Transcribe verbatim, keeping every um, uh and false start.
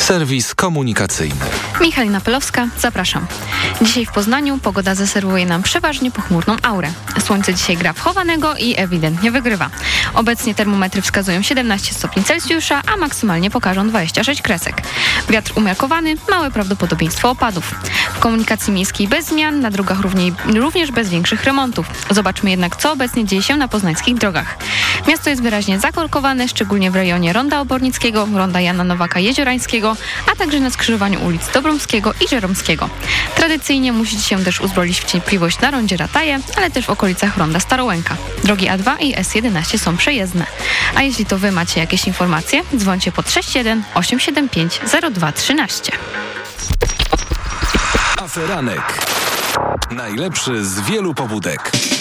Serwis komunikacyjny. Michalina Pelowska, zapraszam. Dzisiaj w Poznaniu pogoda zaserwuje nam przeważnie pochmurną aurę. Słońce dzisiaj gra w chowanego i ewidentnie wygrywa. Obecnie termometry wskazują siedemnaście stopni Celsjusza, a maksymalnie pokażą dwadzieścia sześć kresek. Wiatr umiarkowany, małe prawdopodobieństwo opadów. W komunikacji miejskiej bez zmian, na drogach równiej, również bez większych remontów. Zobaczmy jednak, co obecnie dzieje się na poznańskich drogach. Miasto jest wyraźnie zakorkowane, szczególnie w rejonie Ronda Obornickiego, Ronda Jana Nowaka-Jeziorańskiego, a także na skrzyżowaniu ulic Dobromskiego i Żeromskiego. Tradycyjnie musicie się też uzbroić w cierpliwość na rondzie Rataje, ale też w okolicach Ronda Starołęka. Drogi A dwa i S jedenaście są przejezdne. A jeśli to wy macie jakieś informacje, dzwońcie pod sześć jeden osiem siedem pięć zero dwa trzynaście. Aferanek. Najlepszy z wielu pobudek.